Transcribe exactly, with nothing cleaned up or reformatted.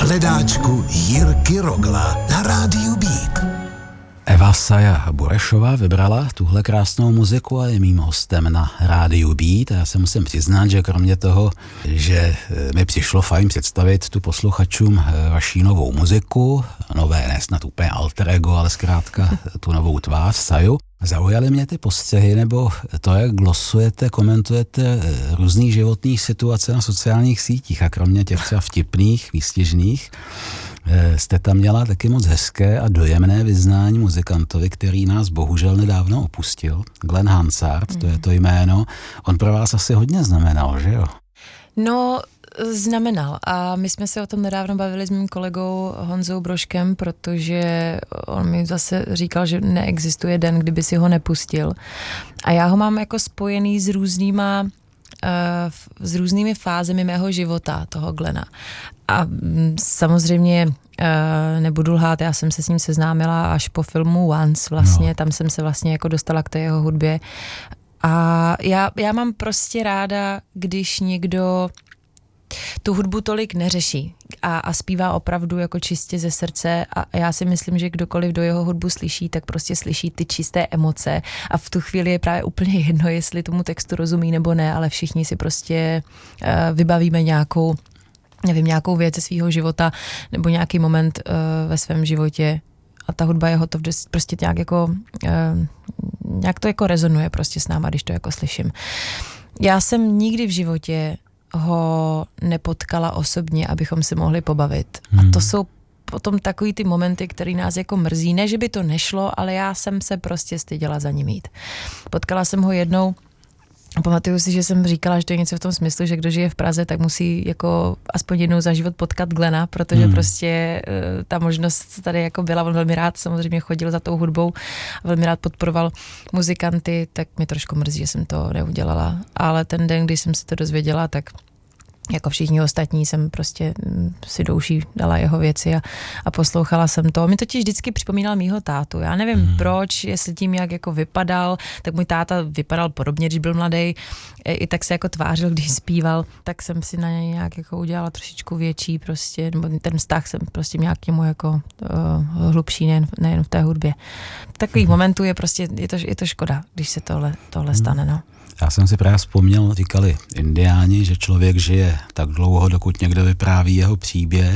hledáčku Jirky Rogla na rádiu Beat. Eva Saja Burešová vybrala tuhle krásnou muziku a je mým hostem na rádiu Beat. A já se musím přiznat, že kromě toho, že mi přišlo fajn představit tu posluchačům vaší novou muziku, nové, ne snad úplně alter ego, ale zkrátka tu novou tvář Saju, zaujaly mě ty postřehy, nebo to, jak glosujete, komentujete různý životní situace na sociálních sítích a kromě těch třeba vtipných, výstižných, jste tam měla taky moc hezké a dojemné vyznání muzikantovi, který nás bohužel nedávno opustil. Glenn Hansard, mm. to je to jméno. On pro vás asi hodně znamenal, že jo? No, znamenal. A my jsme se o tom nedávno bavili s mým kolegou Honzou Brožkem, protože on mi zase říkal, že neexistuje den, kdyby si ho nepustil. A já ho mám jako spojený s různýma s různými fázemi mého života, toho Glena. A samozřejmě nebudu lhát, já jsem se s ním seznámila až po filmu Once vlastně, no. Tam jsem se vlastně jako dostala k té jeho hudbě. A já, já mám prostě ráda, když někdo tu hudbu tolik neřeší a, a zpívá opravdu jako čistě ze srdce a já si myslím, že kdokoliv do jeho hudbu slyší, tak prostě slyší ty čisté emoce a v tu chvíli je právě úplně jedno, jestli tomu textu rozumí nebo ne, ale všichni si prostě uh, vybavíme nějakou, nevím, nějakou věc ze svého života nebo nějaký moment uh, ve svém životě a ta hudba jeho to prostě nějak jako uh, nějak to jako rezonuje prostě s náma, když to jako slyším. Já jsem nikdy v životě ho nepotkala osobně, abychom se mohli pobavit. Hmm. A to jsou potom takový ty momenty, které nás jako mrzí. Ne, že by to nešlo, ale já jsem se prostě styděla za ním jít. Potkala jsem ho jednou a pamatuju si, že jsem říkala, že to je něco v tom smyslu, že kdo žije v Praze, tak musí jako aspoň jednou za život potkat Glena, protože hmm. prostě uh, ta možnost tady jako byla. On velmi rád samozřejmě chodil za tou hudbou, velmi rád podporoval muzikanty, tak mě trošku mrzí, že jsem to neudělala. Ale ten den, když jsem se to dozvěděla, tak jako všichni ostatní jsem prostě si do uší dala jeho věci a, a poslouchala jsem to. Mi totiž vždycky připomínal mýho tátu. Já nevím hmm. proč, jestli tím, jak jako vypadal, tak můj táta vypadal podobně, když byl mladý, i tak se jako tvářil, když zpíval, tak jsem si na něj nějak jako udělala trošičku větší prostě, nebo ten vztah jsem prostě měla k němu jako uh, hlubší, nejen, nejen v té hudbě. Takových hmm. momentů je prostě, je to, je to škoda, když se tohle, tohle hmm. stane, no. Já jsem si právě vzpomněl, říkali indiáni, že člověk žije tak dlouho, dokud někdo vypráví jeho příběh.